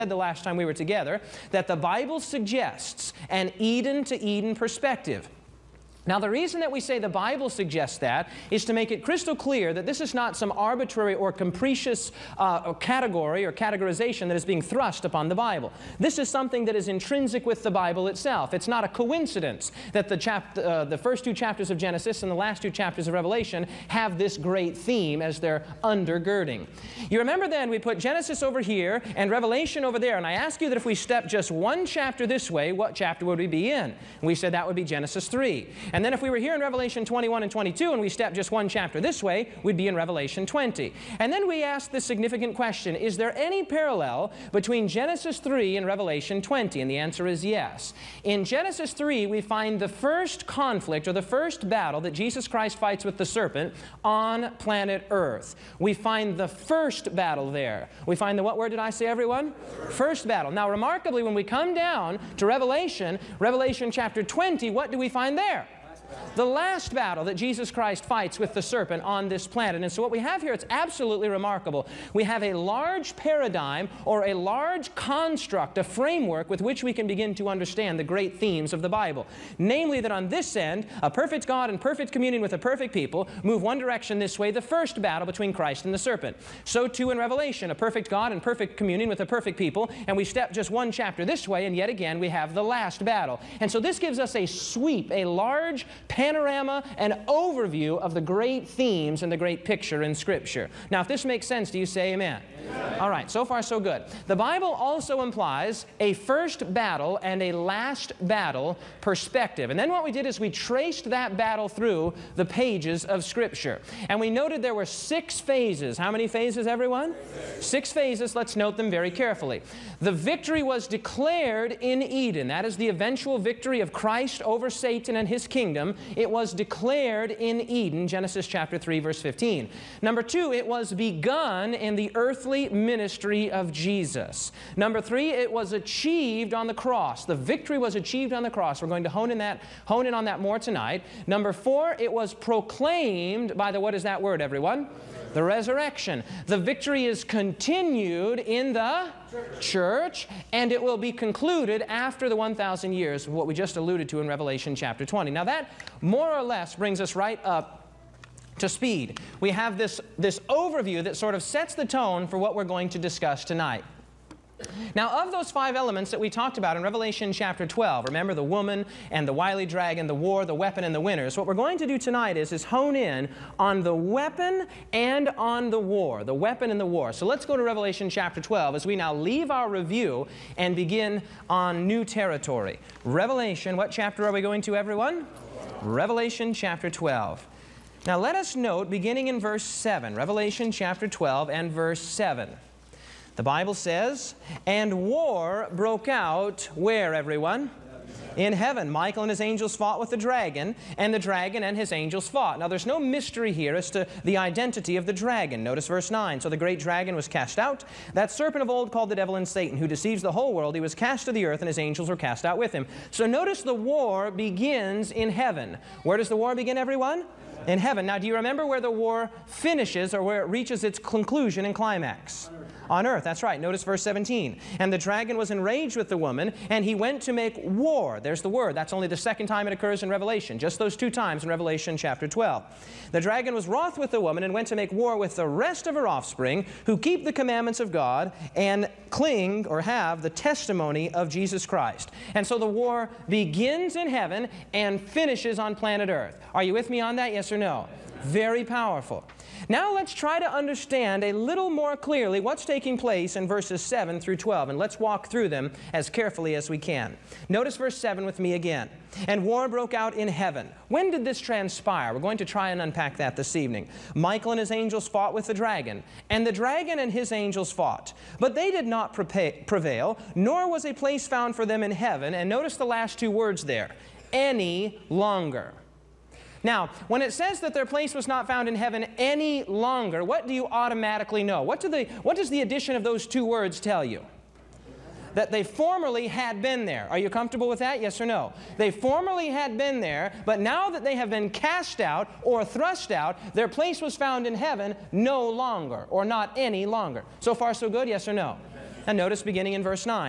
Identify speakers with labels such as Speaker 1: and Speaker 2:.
Speaker 1: the last time we were together, that the Bible suggests an Eden to Eden perspective. Now, the reason that we say the Bible suggests that is to make it crystal clear that this is not some arbitrary or capricious category or categorization that is being thrust upon the Bible. This is something that is intrinsic with the Bible itself. It's not a coincidence that the first two chapters of Genesis and the last two chapters of Revelation have this great theme as their undergirding. You remember then we put Genesis over here and Revelation over there, and I asked you that if we step just one chapter this way, what chapter would we be in? And we said that would be Genesis 3. And then if we were here in Revelation 21 and 22 and we stepped just one chapter this way, we'd be in Revelation 20. And then we asked this significant question, is there any parallel between Genesis 3 and Revelation 20? And the answer is yes. In Genesis 3, we find the first conflict or the first battle that Jesus Christ fights with the serpent on planet Earth. We find the first battle there. We find the, what word did I say, everyone? First battle. Now, remarkably, when we come down to Revelation chapter 20, what do we find there? The last battle that Jesus Christ fights with the serpent on this planet. And so what we have here, it's absolutely remarkable. We have a large paradigm or a large construct, a framework with which we can begin to understand the great themes of the Bible. Namely that on this end, a perfect God and perfect communion with a perfect people move one direction this way, the first battle between Christ and the serpent. So too in Revelation, a perfect God and perfect communion with a perfect people, and we step just one chapter this way, and yet again we have the last battle. And so this gives us a sweep, a large panorama, an overview of the great themes and the great picture in Scripture. Now, if this makes sense, do you say amen? Amen. All right, so far so good. The Bible also implies a first battle and a last battle perspective. And then what we did is we traced that battle through the pages of Scripture. And we noted there were 6 phases. How many phases, everyone? 6 phases. Let's note them very carefully. The victory was declared in Eden. That is the eventual victory of Christ over Satan and his kingdom. It was declared in Eden, Genesis chapter 3, verse 15. Number 2, it was begun in the earthly ministry of Jesus. Number 3, it was achieved on the cross. The victory was achieved on the cross. We're going to hone in on that more tonight. Number 4, it was proclaimed by the, what is that word, everyone? The resurrection. The victory is continued in the church, and it will be concluded after the 1,000 years of what we just alluded to in Revelation chapter 20. Now that more or less brings us right up to speed. We have this overview that sort of sets the tone for what we're going to discuss tonight. Now, of those 5 elements that we talked about in Revelation chapter 12, remember the woman and the wily dragon, the war, the weapon, and the winners, what we're going to do tonight is hone in on the weapon and on the war, the weapon and the war. So let's go to Revelation chapter 12 as we now leave our review and begin on new territory. Revelation, what chapter are we going to, everyone? Revelation chapter 12. Now let us note, beginning in verse 7, Revelation chapter 12 and verse 7. The Bible says, and war broke out, where, everyone? In heaven. Michael and his angels fought with the dragon and his angels fought. Now there's no mystery here as to the identity of the dragon. Notice verse 9. So the great dragon was cast out, that serpent of old called the devil and Satan, who deceives the whole world. He was cast to the earth, and his angels were cast out with him. So notice the war begins in heaven. Where does the war begin, everyone? In heaven. Now do you remember where the war finishes or where it reaches its conclusion and climax? On earth, that's right. Notice verse 17. And the dragon was enraged with the woman, and he went to make war. There's the word. That's only the 2nd time it occurs in Revelation. Just those 2 times in Revelation chapter 12. The dragon was wroth with the woman and went to make war with the rest of her offspring who keep the commandments of God and cling or have the testimony of Jesus Christ. And so the war begins in heaven and finishes on planet earth. Are you with me on that? Yes or no? Very powerful. Now let's try to understand a little more clearly what's taking place in verses 7 through 12, and let's walk through them as carefully as we can. Notice verse 7 with me again. And war broke out in heaven. When did this transpire? We're going to try and unpack that this evening. Michael and his angels fought with the dragon, and the dragon and his angels fought. But they did not prevail, nor was a place found for them in heaven. And notice the last 2 words there, any longer. Now, when it says that their place was not found in heaven any longer, what do you automatically know? What does the addition of those 2 words tell you? That they formerly had been there. Are you comfortable with that? Yes or no? They formerly had been there, but now that they have been cast out or thrust out, their place was found in heaven no longer, or not any longer. So far so good? Yes or no? And notice beginning in verse 9.